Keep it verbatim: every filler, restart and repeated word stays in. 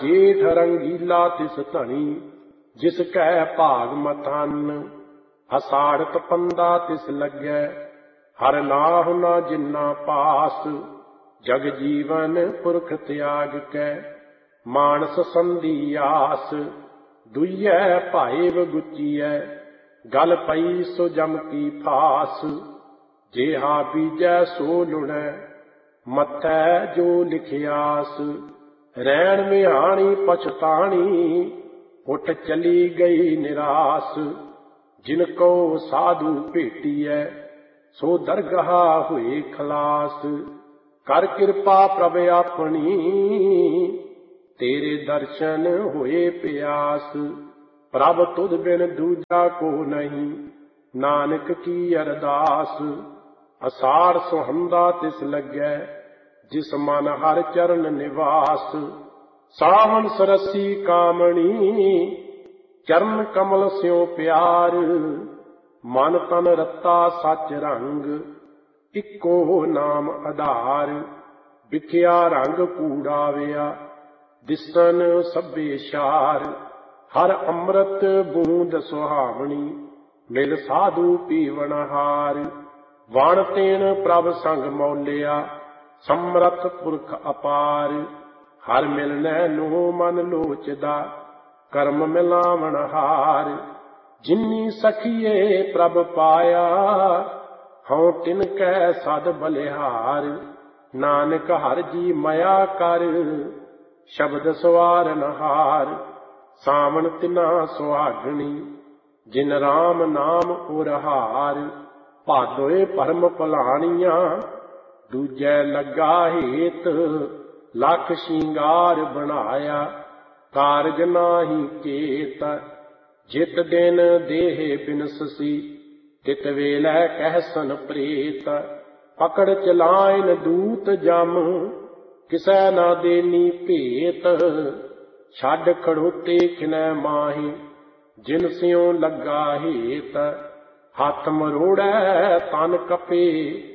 जेठ रंगीला तिस धनी जिस कह भाग मथन। हसाड़ तपंदा तिस लगे हर नाहु न जिन्ना पास। जग जीवन पुरख त्याग के मानस संधि आस। दुइयै भाईव गुचीऐ गल पई सो जम की फास। जेहा बीजै सो लुणै मथै जो लिखियास। रैन मिहाणी पछताणी उठ चली गई निरास। जिनको साधु भेटिए सो दरगाह हुए खलास। कर कृपा प्रभ अपनी तेरे दर्शन हुए प्यास। प्रभ तुध बिन दूजा को नहीं नानक की अरदास। असार सुहंदा तिस लगे जिस मन हर चरण निवास। सावन सरसी कामणी चरण कमल स्यों प्यार। मन तन रत्ता सच रंग इको नाम आधार। बिखिया रंग कूड़ा विया दिसन सभे शार। हर अमृत बूंद सुहावनी मिल साधु पीवनहार। वण तेन प्रभ संग मौलिया समरथ पुरख अपार। हर मिलने नो मन लोचदा कर्म मिलावण हार। जिन्नी सखिए प्रभ पाया हूँ तिन कै सद बलिहार। नानक हर जी मया कर शब्द सवारन हार। सावन तिना सुहागणी जिन राम नाम उरहार। भादोए परम भलाणिया दूजै लगा हेत। लख शिंगार बनाया कारज नाही केत। जित दिन देह बिनससी तित वेलै कहसन प्रेत। पकड़ चलाइन दूत जम किसै ना देनी भेत। छड़ खड़ोते खिनै माही जिन स्यों लगा हेत। हाथ मरोड़ै तन कपे